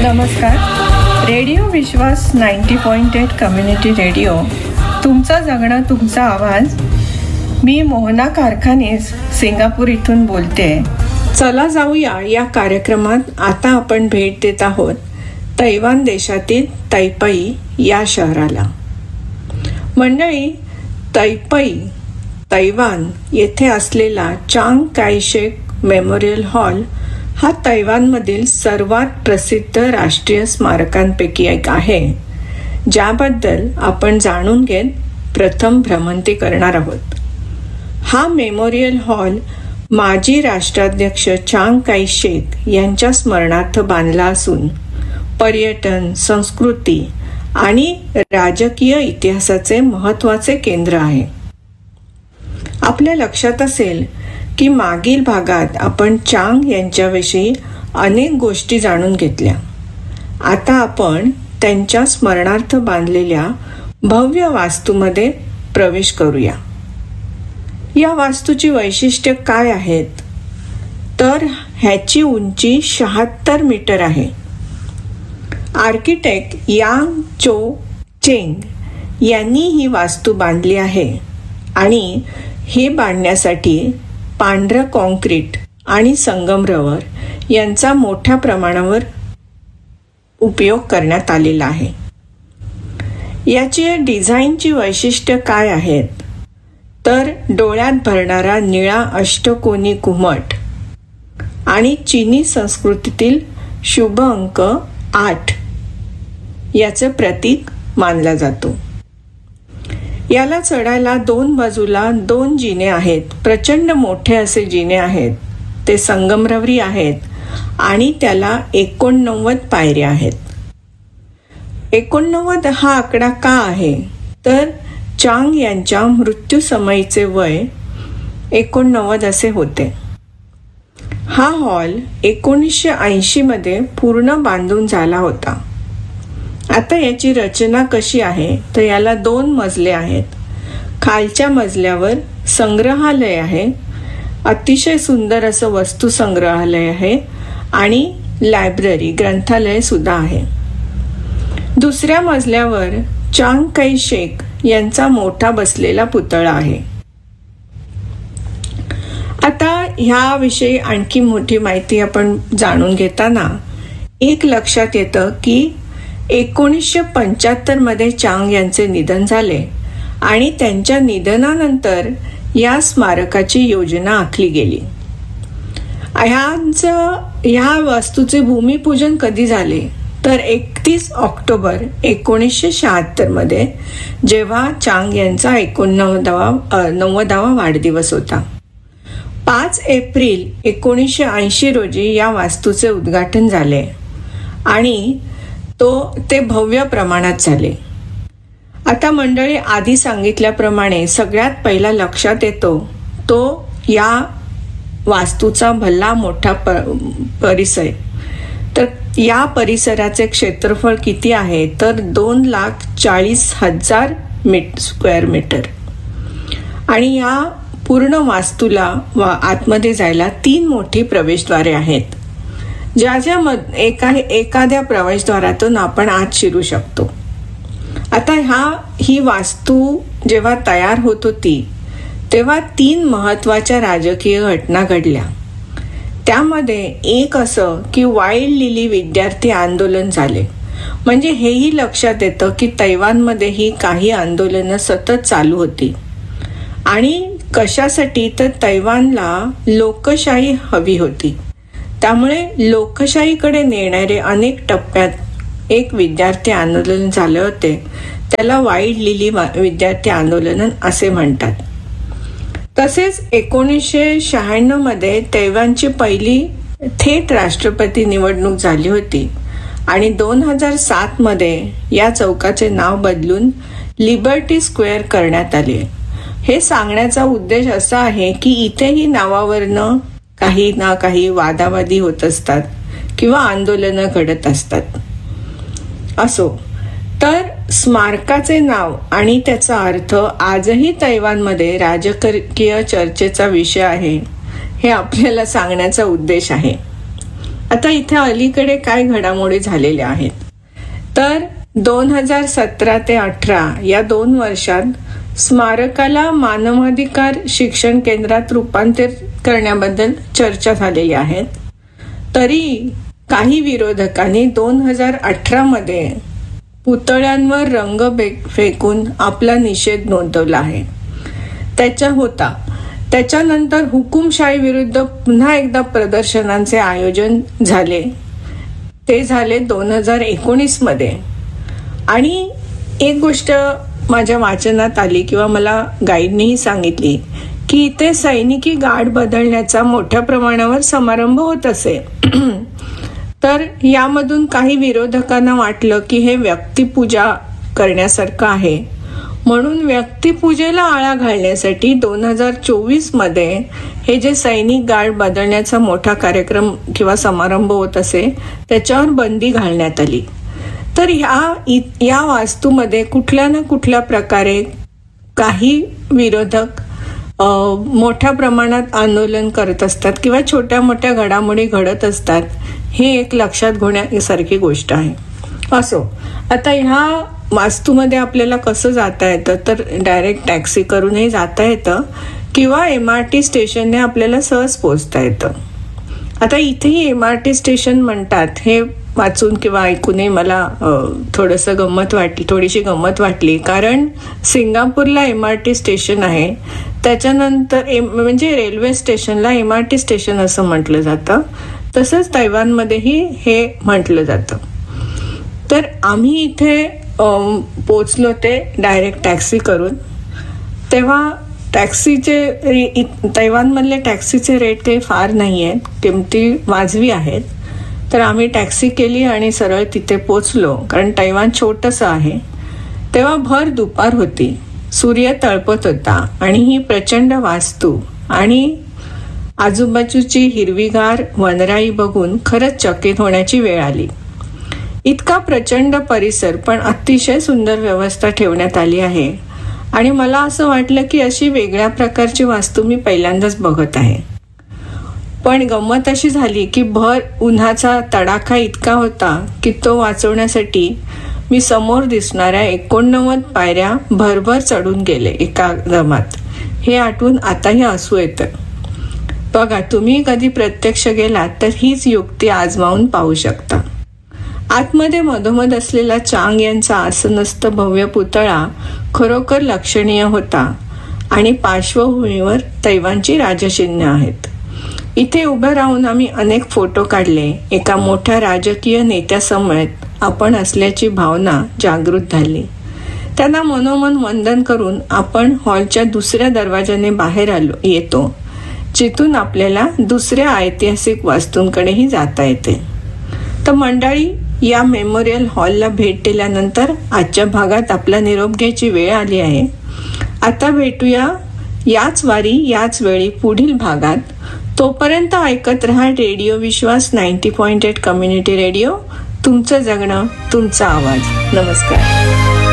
नमस्कार. रेडिओ विश्वास 90.8 community radio, तुमचं जगणं तुमचा आवाज. मी मोहना कारखानीस सिंगापूर इथून बोलते. चला जाऊया या कार्यक्रमात. आता आपण भेट देत आहोत तैवान देशातील तैपई या शहराला. मंडळी, तैवान येथे असलेला चांग काई शेक मेमोरियल हॉल हा तैवानमधील सर्वात प्रसिद्ध राष्ट्रीय स्मारकांपैकी एक आहे, ज्याबद्दल आपण जाणून घेत प्रथम भ्रमंती करणार आहोत. हा मेमोरियल हॉल माजी राष्ट्राध्यक्ष चांग काई शेक यांच्या स्मरणार्थ बांधला असून पर्यटन, संस्कृती आणि राजकीय इतिहासाचे महत्त्वाचे केंद्र आहे. आपल्या लक्षात असेल की मागील भागात आपण चांग यांच्याविषयी अनेक गोष्टी जाणून घेतल्या. आता आपण त्यांच्या स्मरणार्थ बांधलेल्या भव्य वास्तूमध्ये प्रवेश करूया. या वास्तूची वैशिष्ट्य काय आहेत, तर ह्याची उंची 76 मीटर आहे. आर्किटेक्ट यांग चो चेंग यांनी ही वास्तू बांधली आहे आणि हे बांधण्यासाठी पांढरं कॉन्क्रीट आणि संगमरवर यांचा मोठ्या प्रमाणावर उपयोग करण्यात आलेला आहे. याची डिझाईनची वैशिष्ट्य काय आहेत, तर डोळ्यात भरणारा निळा अष्टकोनी घुमट आणि चीनी संस्कृतीतील शुभ अंक 8 याचे प्रतीक मानला जातो. याला चढायला 2 बाजूला 2 जिने आहेत. प्रचंड मोठे असे जिने आहेत. ते संगमरवरी आहेत आणि त्याला 89 पायऱ्या आहेत. 89 हा आकडा का आहे, तर चांग यांच्या मृत्यूसमयीचे वय 89 असे होते. हा हॉल 1980 मध्ये पूर्ण बांधून झाला होता. आता याची रचना कशी आहे, तर याला 2 मजले आहेत. खालच्या मजल्यावर संग्रहालय आहे, अतिशय सुंदर असं वस्तू संग्रहालय आहे आणि लायब्ररी ग्रंथालय सुद्धा आहे. दुसऱ्या मजल्यावर चांग काई शेक यांचा मोठा बसलेला पुतळा आहे. आता ह्याविषयी आणखी मोठी माहिती आपण जाणून घेताना एक लक्षात येतं की 1975 मध्ये चांग यांचे निधन झाले आणि त्यांच्या निधनानंतर या स्मारकाची योजना आखली गेली. ह्या वास्तूचे भूमिपूजन कधी झाले, तर 31 ऑक्टोबर 1976 मध्ये, जेव्हा चांग यांचा 89वा वाढदिवस होता. 5 एप्रिल 1980 रोजी या वास्तूचे उद्घाटन झाले आणि ते भव्य प्रमाणात झाले. आता मंडळी, आधी सांगितल्याप्रमाणे सगळ्यात पहिला लक्षात येतो तो या वास्तूचा भला मोठा परिसर. तर या परिसराचे क्षेत्रफळ किती आहे, तर 2,40,000 स्क्वेअर मीटर. आणि या पूर्ण वास्तूला आतमध्ये जायला 3 मोठी प्रवेशद्वारे आहेत, ज्या एखाद्या प्रवेशद्वारातून आपण आत शिरू शकतो. आता ही वास्तू जेव्हा तयार होत होती तेव्हा 3 महत्त्वाच्या राजकीय घटना घडल्या. त्यामध्ये एक असं की वाईल्ड लिली विद्यार्थी आंदोलन झाले. म्हणजे हेही लक्षात येतं की तैवानमध्ये ही काही आंदोलनं सतत चालू होती. आणि कशासाठी, तर तैवानला लोकशाही हवी होती. त्यामुळे लोकशाहीकडे नेणारे अनेक टप्प्यात एक विद्यार्थी आंदोलन झाले होते. त्याला वाईल्ड लिली विद्यार्थी आंदोलन असे म्हणतात. तसेच 1996 मध्ये तैवानची पहिली थेट राष्ट्रपती निवडणूक झाली होती आणि 2007 मध्ये या चौकाचे नाव बदलून लिबर्टी स्क्वेअर करण्यात आले. हे सांगण्याचा उद्देश असा आहे की इथेही नावावरनं काही ना काही वादावादी होत असतात किंवा आंदोलनं घडत असतात. असो, तर स्मारकाचे नाव आणि त्याचा अर्थ आजही तैवानमध्ये राजकीय चर्चेचा विषय आहे, हे आपल्याला सांगण्याचा उद्देश आहे. आता इथे अलीकडे काय घडामोडी झालेल्या आहेत, तर 2017 ते 18 या 2 वर्षात स्मारकाला मानवाधिकार शिक्षण केंद्रात रूपांतरित करण्याबद्दल चर्चा झालेली आहेत. तरी काही विरोधकांनी 2018 मध्ये पुतळ्यांवर रंग फेकून आपला निषेध नोंदवला आहे. त्याच्यानंतर हुकुमशाही विरुद्ध पुन्हा एकदा प्रदर्शनांचे आयोजन झाले. ते झाले 2019 मध्ये. आणि एक गोष्ट माझ्या वाचनात आली किंवा मला गाईडनेही सांगितली की इथे सैनिकी गार्ड बदलण्याचा मोठ्या प्रमाणावर समारंभ होत असे. तर यामधून काही विरोधकांना वाटलं की हे व्यक्तिपूजा करण्यासारखं आहे, म्हणून व्यक्तिपूजेला आळा घालण्यासाठी 2024 मध्ये हे जे सैनिक गार्ड बदलण्याचा मोठा कार्यक्रम किंवा समारंभ होत असे त्याच्यावर बंदी घालण्यात आली. तर या वास्तूमध्ये कुठल्या ना कुठल्या प्रकारे काही विरोधक मोठ्या प्रमाणात आंदोलन करत असतात किंवा छोट्या मोठ्या घडामोडी घडत असतात, हे एक लक्षात घेण्यासारखी गोष्ट आहे. असो, आता ह्या वास्तूमध्ये आपल्याला कसं जाता येतं, तर डायरेक्ट टॅक्सी करूनही जाता येतं किंवा MRT स्टेशनने आपल्याला सहज पोहोचता येतं. आता इथेही MRT स्टेशन म्हणतात हे वाचून किंवा ऐकूनही मला थोडीशी गंमत वाटली. कारण सिंगापूरला MRT स्टेशन आहे, त्याच्यानंतर म्हणजे रेल्वे स्टेशनला MRT स्टेशन असं म्हटलं जातं. तसंच तैवानमध्येही हे म्हटलं जातं. तर आम्ही इथे पोचलो ते डायरेक्ट टॅक्सी करून. तेव्हा तैवानमधले टॅक्सीचे रेट काही फार नाही आहेत, किमती वाजवी आहेत. तर आम्ही टॅक्सी केली आणि सरळ तिथे पोचलो. कारण तैवान छोटंसं आहे. तेव्हा भर दुपार होती, सूर्य तळपत होता आणि ही प्रचंड वास्तू आणि आजूबाजूची हिरवीगार वनराई बघून खरंच चकित होण्याची वेळ आली. इतका प्रचंड परिसर, पण अतिशय सुंदर व्यवस्था ठेवण्यात आली आहे. आणि मला असं वाटलं की अशी वेगळ्या प्रकारची वास्तू मी पहिल्यांदाच बघत आहे. पण गंमत अशी झाली की भर उन्हाचा तडाखा इतका होता की तो वाचवण्यासाठी मी समोर दिसणाऱ्या 89 पायऱ्या भरभर चढून गेले एका दमात. हे आठवून आताही हसू येतं. बघा, तुम्ही कधी प्रत्यक्ष गेलात तर हीच युक्ती आजमावून पाहू शकता. आतमध्ये मधोमध असलेला चांग यांचा आसनस्थ भव्य पुतळा खरोखर लक्षणीय होता आणि पार्श्वभूमीवर तैवानची राजचिन्हे आहेत. इथे उभं राहून आम्ही अनेक फोटो काढले. एका मोठ्या राजकीय नेत्यासमवेत आपण असल्याची भावना जागृत झाली. त्यांना मनोमन वंदन करून आपण हॉलच्या दुसऱ्या दरवाजाने बाहेर येतो, जिथून आपल्याला दुसऱ्या ऐतिहासिक वास्तूंकडेही जाता येते. तर मंडळी, या मेमोरियल हॉलला भेट दिल्यानंतर आजच्या भागात आपला निरोप घ्यायची वेळ आली आहे. आता भेटूया याच वारी याच वेळी पुढील भागात. तोपर्यंत ऐकत रहा रेडिओ विश्वास 90.8 कम्युनिटी रेडिओ. तुमचं जगणं, तुमचा आवाज. नमस्कार.